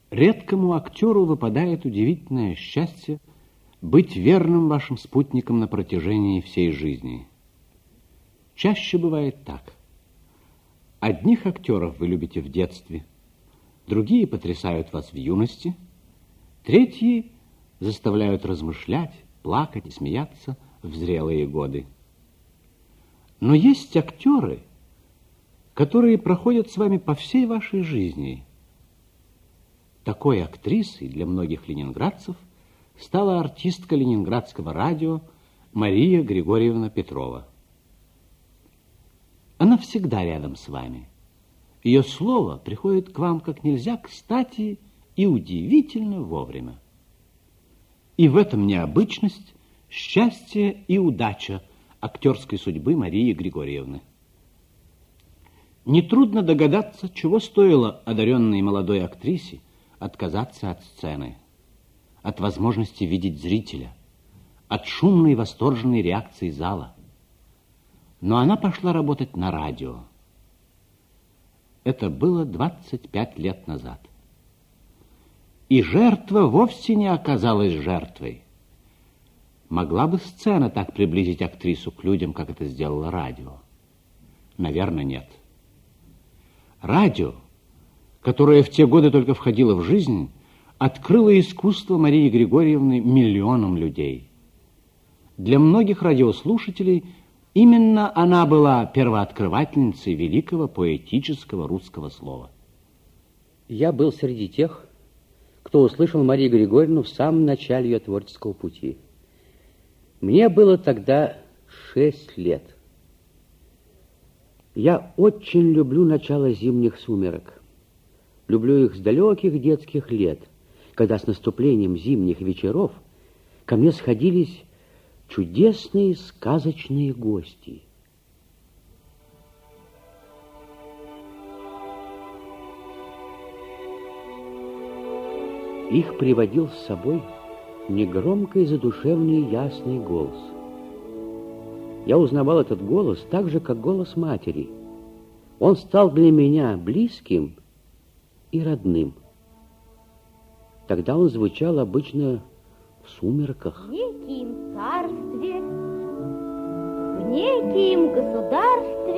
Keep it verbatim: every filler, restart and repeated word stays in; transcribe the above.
Редкому актеру выпадает удивительное счастье быть верным вашим спутником на протяжении всей жизни. Чаще бывает так. Одних актеров вы любите в детстве, другие потрясают вас в юности, третьи заставляют размышлять, плакать и смеяться в зрелые годы. Но есть актеры, которые проходят с вами по всей вашей жизни. Такой актрисой для многих ленинградцев стала артистка ленинградского радио Мария Григорьевна Петрова. Она всегда рядом с вами. Ее слово приходит к вам как нельзя кстати и удивительно вовремя. И в этом необычность, счастье и удача актерской судьбы Марии Григорьевны. Нетрудно догадаться, чего стоило одаренной молодой актрисе отказаться от сцены, от возможности видеть зрителя, от шумной восторженной реакции зала. Но она пошла работать на радио. Это было двадцать пять лет назад. И жертва вовсе не оказалась жертвой. Могла бы сцена так приблизить актрису к людям, как это сделало радио? Наверное, нет. Радио, которое в те годы только входило в жизнь, открыло искусство Марии Григорьевны миллионам людей. Для многих радиослушателей именно она была первооткрывательницей великого поэтического русского слова. Я был среди тех, кто услышал Марию Григорьевну в самом начале ее творческого пути. Мне было тогда шесть лет. Я очень люблю начало зимних сумерек. Люблю их с далеких детских лет, когда с наступлением зимних вечеров ко мне сходились чудесные сказочные гости. Их приводил с собой негромкий, задушевный, ясный голос. Я узнавал этот голос так же, как голос матери. Он стал для меня близким и родным. Тогда он звучал обычно в сумерках. В неким царстве, в неким государстве